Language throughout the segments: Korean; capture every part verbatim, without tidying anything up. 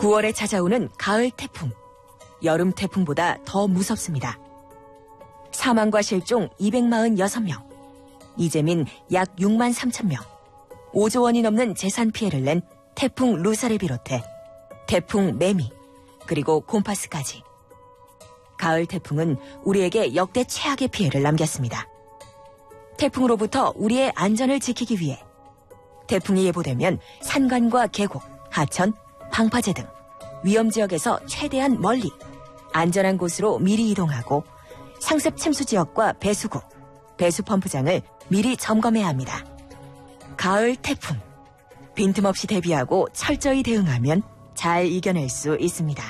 구월에 찾아오는 가을 태풍. 여름 태풍보다 더 무섭습니다. 사망과 실종 이백사십육 명, 이재민 약 육만 삼천 명, 오조 원이 넘는 재산 피해를 낸 태풍 루사를 비롯해 태풍 매미, 그리고 곰파스까지. 가을 태풍은 우리에게 역대 최악의 피해를 남겼습니다. 태풍으로부터 우리의 안전을 지키기 위해 태풍이 예보되면 산간과 계곡, 하천, 방파제 등 위험지역에서 최대한 멀리 안전한 곳으로 미리 이동하고 상습 침수 지역과 배수구, 배수 펌프장을 미리 점검해야 합니다. 가을 태풍. 빈틈없이 대비하고 철저히 대응하면 잘 이겨낼 수 있습니다.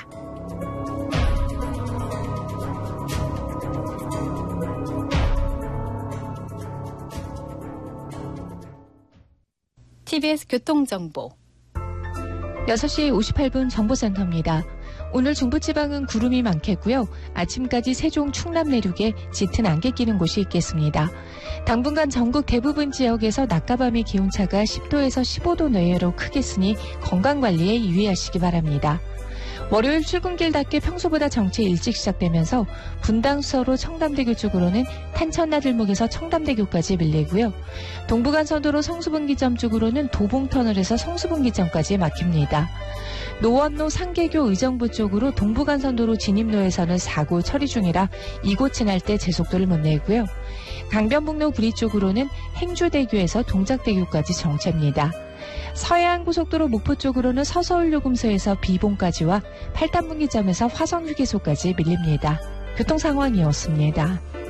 티비에스 교통정보 여섯 시 오십팔 분 정보센터입니다. 오늘 중부지방은 구름이 많겠고요. 아침까지 세종 충남 내륙에 짙은 안개 끼는 곳이 있겠습니다. 당분간 전국 대부분 지역에서 낮과 밤의 기온차가 십 도에서 십오 도 내외로 크겠으니 건강관리에 유의하시기 바랍니다. 월요일 출근길답게 평소보다 정체 일찍 시작되면서 분당수서로 청담대교 쪽으로는 탄천나들목에서 청담대교까지 밀리고요. 동부간선도로 성수분기점 쪽으로는 도봉터널에서 성수분기점까지 막힙니다. 노원로 상계교 의정부 쪽으로 동부간선도로 진입로에서는 사고 처리 중이라 이곳 지날 때 제속도를 못 내고요. 강변북로 구리 쪽으로는 행주대교에서 동작대교까지 정체입니다. 서해안고속도로 목포 쪽으로는 서서울요금소에서 비봉까지와 팔단분기점에서 화성휴게소까지 밀립니다. 교통상황이었습니다.